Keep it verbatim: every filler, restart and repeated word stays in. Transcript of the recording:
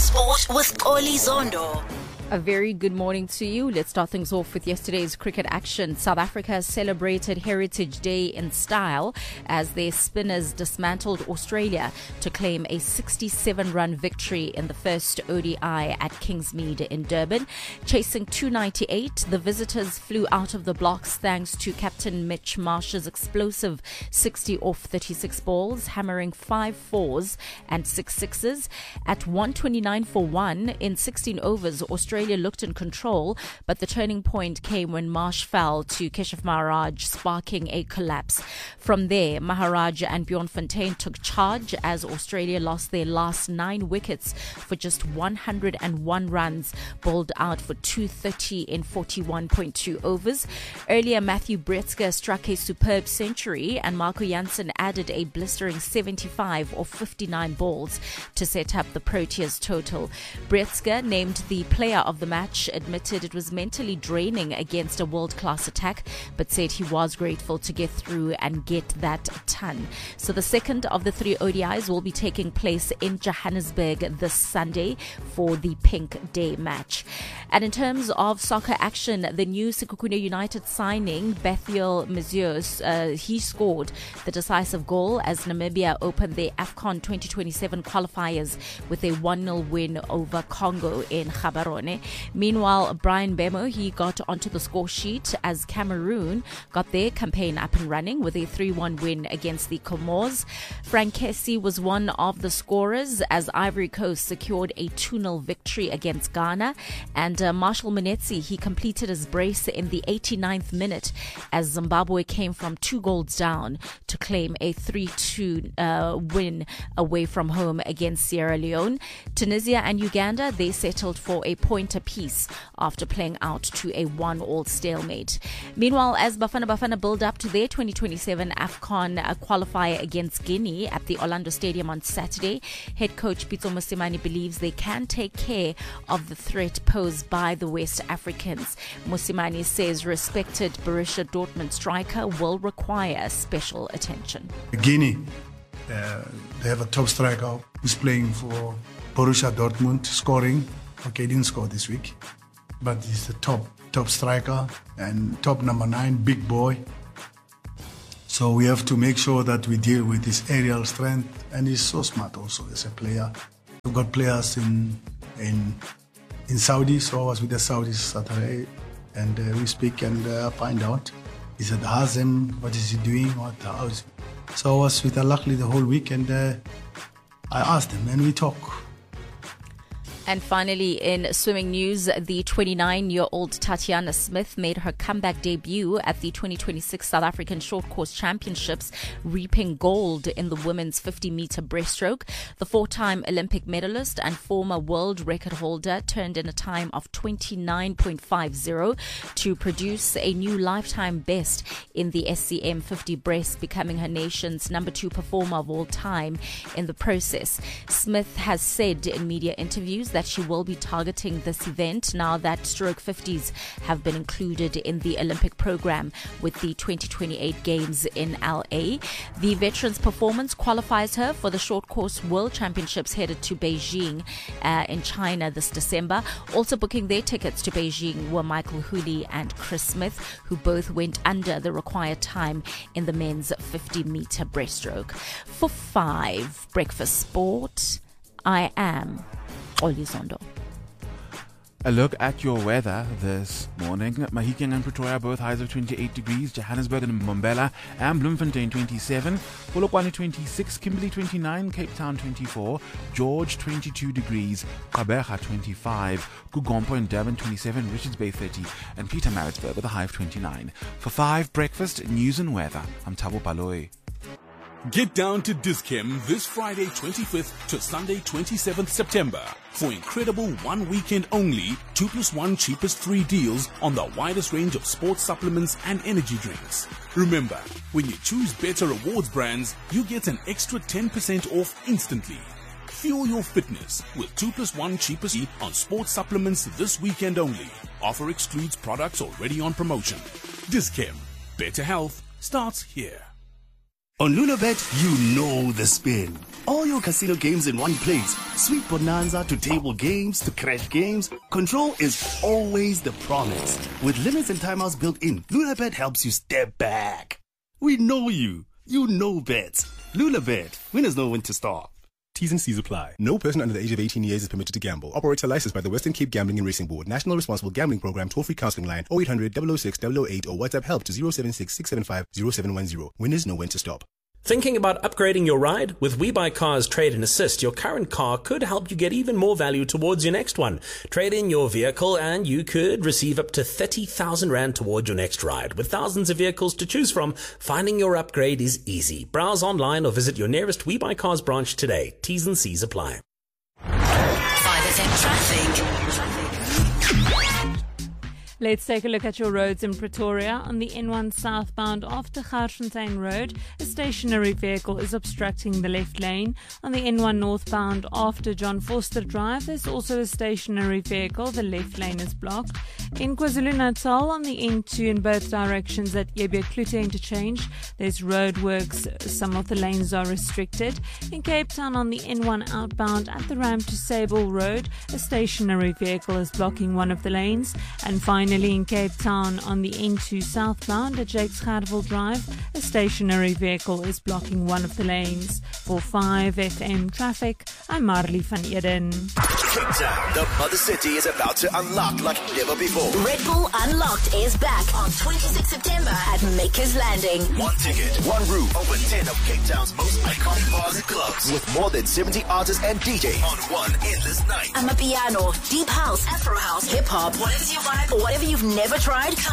Sport with Oli Zondo. A very good morning to you. Let's start things off with yesterday's cricket action. South Africa celebrated Heritage Day in style as their spinners dismantled Australia to claim a sixty-seven run victory in the first O D I at Kingsmead in Durban. Chasing two ninety-eight, the visitors flew out of the blocks thanks to Captain Mitch Marsh's explosive sixty off thirty-six balls, hammering five fours and six sixes. At one twenty-nine for one in sixteen overs, Australia looked in control, but the turning point came when Marsh fell to Keshav Maharaj, sparking a collapse. From there, Maharaj and Bjorn Fontaine took charge as Australia lost their last nine wickets for just one hundred one runs, bowled out for two thirty in forty-one point two overs. Earlier, Matthew Bretzger struck a superb century and Marco Jansen added a blistering seventy-five or fifty-nine balls to set up the Proteas total. Bretzger, named the player of the match, admitted it was mentally draining against a world-class attack, but said he was grateful to get through and get that ton. So the second of the three O D Is will be taking place in Johannesburg this Sunday for the Pink Day match. And in terms of soccer action, the new Sekhukhune United signing, Bethuel Mzios, uh, he scored the decisive goal as Namibia opened their AFCON twenty twenty-seven qualifiers with a one nil win over Congo in Gaborone. Meanwhile, Brian Bemo, he got onto the score sheet as Cameroon got their campaign up and running with a three one win against the Comores. Frank Kessie was one of the scorers as Ivory Coast secured a two nil victory against Ghana. And uh, Marshall Munetsi, he completed his brace in the eighty-ninth minute as Zimbabwe came from two goals down to claim a three two uh, win away from home against Sierra Leone. Tunisia and Uganda, they settled for a point apiece after playing out to a one all stalemate. Meanwhile, as Bafana Bafana build up to their twenty twenty-seven AFCON qualifier against Guinea at the Orlando Stadium on Saturday, head coach Pitso Mosimane believes they can take care of the threat posed by the West Africans. Mosimane says respected Borussia Dortmund striker will require special attention. Guinea, uh, they have a top striker who's playing for Borussia Dortmund, scoring. Okay, he didn't score this week, but he's the top top striker and top number nine, big boy. So we have to make sure that we deal with his aerial strength, and he's so smart also as a player. We've got players in in in Saudi, so I was with the Saudis Saturday, and uh, we speak and uh, find out. Is it Hazem? What is he doing? What how is he? So I was with Al-Ahly the whole week, and uh, I asked him, and we talk. And finally, in swimming news, the twenty-nine-year-old Tatiana Smith made her comeback debut at the twenty twenty-six South African Short Course Championships, reaping gold in the women's fifty-meter breaststroke. The four-time Olympic medalist and former world record holder turned in a time of twenty-nine point five zero to produce a new lifetime best in the S C M fifty breast, becoming her nation's number two performer of all time in the process. Smith has said in media interviews that she will be targeting this event now that stroke fifties have been included in the Olympic program with the twenty twenty-eight Games in L A. The veteran's performance qualifies her for the Short Course World Championships headed to Beijing uh, in China this December. Also booking their tickets to Beijing were Michael Hooley and Chris Smith, who both went under the required time in the men's fifty-meter breaststroke. For five Breakfast Sport, I am Oli Zondo. A look at your weather this morning. Mahikeng and Pretoria both highs of twenty-eight degrees. Johannesburg and Mbombela and Bloemfontein twenty-seven. Polokwane twenty-six. Kimberley twenty-nine. Cape Town twenty-four. George twenty-two degrees. Gqeberha twenty-five. Kugompo and Durban twenty-seven. Richards Bay thirty. And Pietermaritzburg with a high of twenty-nine. For five Breakfast, news and weather, I'm Thabo Baloyi. Get down to Dis-Chem this Friday twenty-fifth to Sunday twenty-seventh September for incredible one weekend only two plus one cheapest three deals on the widest range of sports supplements and energy drinks. Remember, when you choose Better Rewards brands, you get an extra ten percent off instantly. Fuel your fitness with two plus one cheapest on sports supplements this weekend only. Offer excludes products already on promotion. Dis-Chem. Better health starts here. On Lunabet, you know the spin. All your casino games in one place. Sweet bonanza to table games to crash games. Control is always the promise. With limits and timeouts built in, Lunabet helps you step back. We know you. You know bets. Lunabet. Winners know when to stop. T's and C's apply. No person under the age of eighteen years is permitted to gamble. Operator licensed by the Western Cape Gambling and Racing Board. National Responsible Gambling Program. Toll-free counseling line oh eight hundred, double oh six, double oh eight or WhatsApp help to zero seven six, six seven five, zero seven one zero. Winners know when to stop. Thinking about upgrading your ride? With We Buy Cars Trade and Assist, your current car could help you get even more value towards your next one. Trade in your vehicle and you could receive up to thirty thousand rand toward your next ride. With thousands of vehicles to choose from, finding your upgrade is easy. Browse online or visit your nearest We Buy Cars branch today. T's and C's apply. five F M traffic. Let's take a look at your roads in Pretoria. On the N one southbound after Garsfontein Road, a stationary vehicle is obstructing the left lane. On the N one northbound after John Vorster Drive, there's also a stationary vehicle. The left lane is blocked. In KwaZulu-Natal, on the N two in both directions at Yebia Klute interchange, there's roadworks. Some of the lanes are restricted. In Cape Town, on the N one outbound at the ramp to Sable Road, a stationary vehicle is blocking one of the lanes. And finally, in Cape Town, on the N two southbound at Jakes Gerwel Drive, a stationary vehicle is blocking one of the lanes. For five F M traffic, I'm Marley van Eden. Cape Town, the mother city, is about to unlock like never before. Red Bull Unlocked is back on twenty-sixth September at Makers Landing. One ticket, one room, over ten of Cape Town's most iconic bars and clubs, with more than seventy artists and D Js on one endless night. Amapiano, deep house, Afro house, hip hop, whatever's your vibe, or whatever you've never tried.